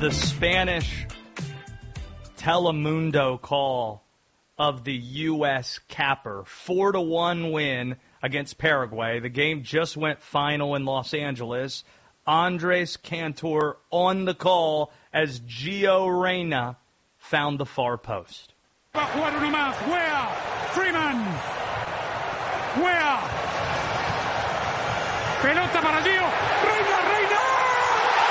the Spanish Telemundo call of the U.S. capper. 4-1 win against Paraguay. The game just went final in Los Angeles. Andres Cantor on the call as Gio Reyna found the far post. Va a jugar uno más. Wea. Freeman. Wea. Pelota para Gio. Reyna.